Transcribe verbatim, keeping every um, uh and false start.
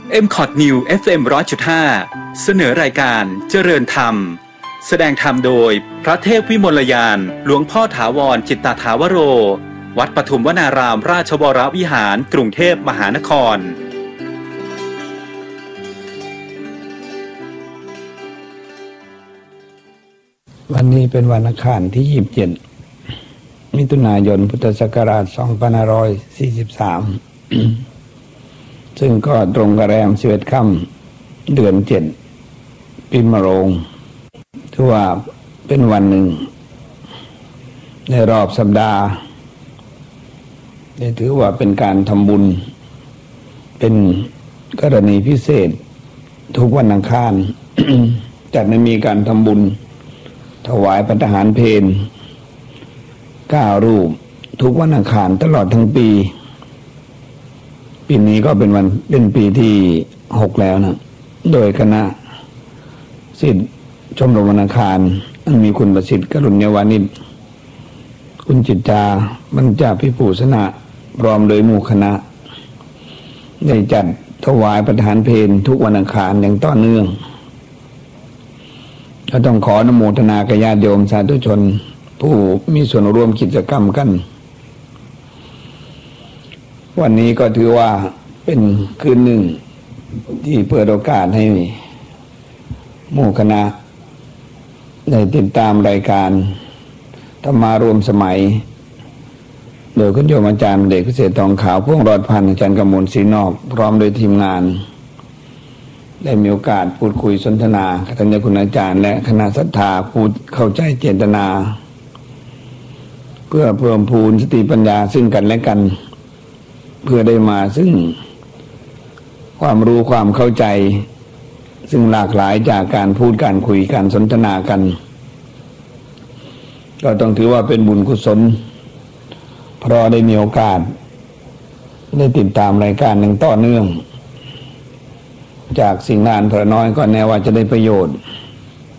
เอ็ม คอท New เอฟ เอ็ม หนึ่งร้อยจุดห้า เสนอรายการเจริญธรรมแสดงธรรมโดยพระเทพวิมลยานหลวงพ่อถาวรจิตตถาวโรวัดปทุมวนารามราชวรวิหารกรุงเทพมหานครวันนี้เป็นวันอังคารที่ยี่สิบเจ็ดมิถุนายนพุทธศักราชสองพันห้าร้อยสี่สิบสาม ซึ่งก็ตรงกับแรมสิบเอ็ดค่ำเดือนเจ็ดปีมะโรงถือว่าเป็นวันหนึ่งในรอบสัปดาห์ได้ถือว่าเป็นการทำบุญเป็นกรณีพิเศษทุกวันอังคาร จัดให้มีการทำบุญถวายภัตตาหารเพลเก้ารูปทุกวันอังคารตลอดทั้งปีปีนี้ก็เป็นวันเป็นปีที่หกแล้วนะโดยคณะศิษย์ชมรมวันอังคารอันมีคุณประสิทธิ์กรุณยวานิชคุณจิตจาบรรจาภิปูสนะพร้อมโดยหมู่คณะได้จัดถวายภัตตาหารเพลทุกวันอังคารอย่างต่อเนื่องก็ต้องขออนุโมทนากับญาติโยมสาธุชนผู้มีส่วนร่วมกิจกรรมกันวันนี้ก็ถือว่าเป็นคืนหนึ่งที่เปิดโอกาสให้หมู่คณะได้ติดตามรายการธรรมารวมสมัยโดยคุณโยมอาจารย์เด็กเกษตรทองขาวพวงรอดพันธ์อาจารย์กำมลศรีนอกพร้อมโดยทีมงานได้มีโอกาสพูดคุยสนทนากับท่านคุณอาจารย์และคณะศรัทธาผู้เข้าใจเจตนาเพื่อเพิ่มพูนสติปัญญาซึ่งกันและกันเพื่อได้มาซึ่งความรู้ความเข้าใจซึ่งหลากหลายจากการพูดการคุยการสนทนากันก็ต้องถือว่าเป็นบุญกุศลเพราะได้มีโอกาสได้ติดตามรายการอย่างต่อเนื่องจากสิ่งนานเพอน้อยก็แน่ว่าจะได้ประโยชน์